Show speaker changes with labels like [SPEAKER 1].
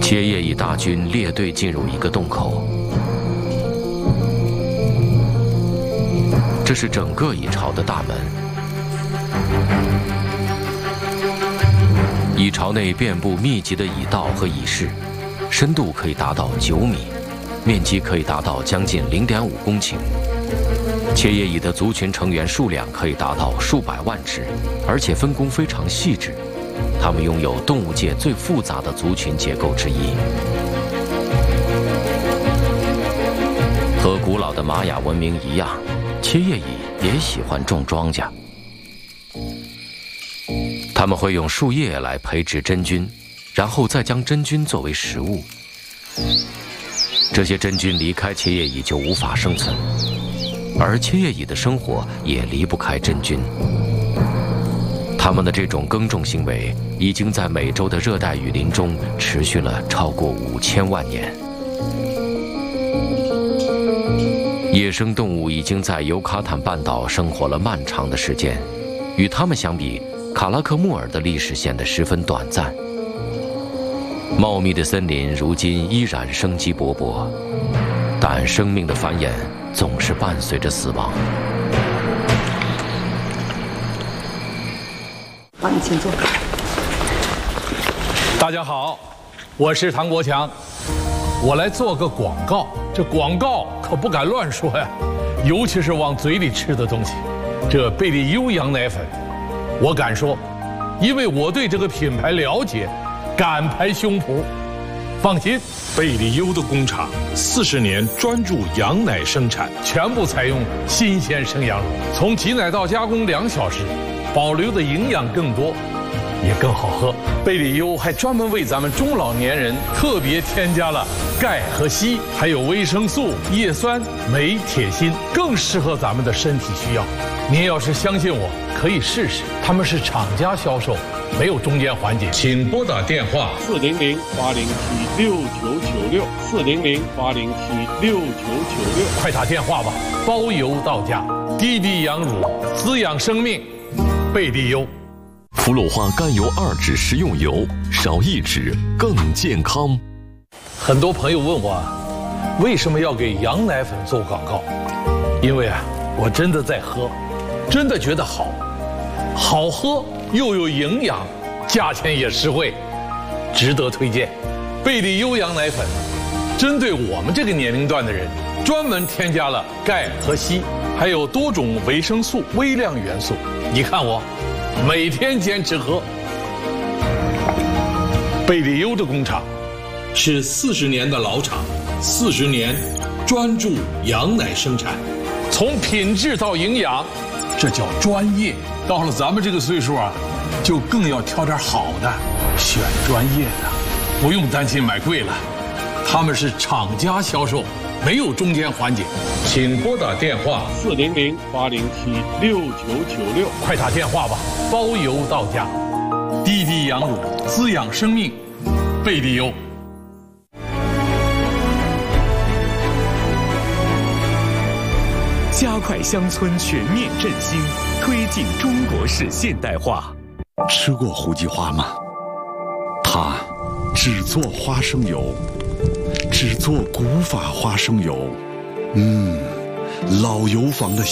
[SPEAKER 1] 切叶乙大军列队进入一个洞口，这是整个蚁巢的大门。蚁巢内遍布密集的蚁道和蚁室，深度可以达到9米，面积可以达到将近0.5公顷。切叶蚁的族群成员数量可以达到数百万只，而且分工非常细致。它们拥有动物界最复杂的族群结构之一。和古老的玛雅文明一样，切叶蚁也喜欢种庄稼。他们会用树叶来培植真菌，然后再将真菌作为食物。这些真菌离开切叶蚁就无法生存，而切叶蚁的生活也离不开真菌。他们的这种耕种行为已经在美洲的热带雨林中持续了超过5000万年。野生动物已经在尤卡坦半岛生活了漫长的时间，与它们相比，卡拉克穆尔的历史显得十分短暂。茂密的森林如今依然生机勃勃，但生命的繁衍总是伴随着死亡。
[SPEAKER 2] 好，你请坐。
[SPEAKER 3] 大家好，我是唐国强，我来做个广告。这广告可不敢乱说呀，尤其是往嘴里吃的东西。这贝利优羊奶粉，我敢说，因为我对这个品牌了解，敢拍胸脯。放心，
[SPEAKER 4] 贝利优的工厂40年专注羊奶生产，
[SPEAKER 3] 全部采用新鲜生羊乳，从挤奶到加工2小时。保留的营养更多，也更好喝。贝利优还专门为咱们中老年人特别添加了钙和硒，还有维生素、叶酸、镁、铁、锌，更适合咱们的身体需要。您要是相信我，可以试试。他们是厂家销售，没有中间环节。请拨打电话
[SPEAKER 4] 400-807-6996，400-807-6996，
[SPEAKER 3] 快打电话吧，包邮到家。滴滴羊乳，滋养生命。贝利优，
[SPEAKER 5] 氟鲁化甘油2酯食用油，少1酯更健康。
[SPEAKER 3] 很多朋友问我，为什么要给羊奶粉做广告？因为我真的在喝，真的觉得好喝又有营养，价钱也实惠，值得推荐。贝利优羊奶粉针对我们这个年龄段的人，专门添加了钙和硒，还有多种维生素、微量元素。你看我，每天坚持喝。贝利优的工厂
[SPEAKER 4] 是40年的老厂，40年专注羊奶生产，
[SPEAKER 3] 从品质到营养，这叫专业。到了咱们这个岁数就更要挑点好的，选专业的，不用担心买贵了。他们是厂家销售，没有中间环节。请拨打电话
[SPEAKER 4] 400-807-6996，
[SPEAKER 3] 快打电话吧，包邮到家。滴滴羊乳，滋养生命，贝利优。
[SPEAKER 6] 加快乡村全面振兴，推进中国式现代化。
[SPEAKER 7] 吃过胡记花吗？它只做花生油，只做古法花生油。老油坊的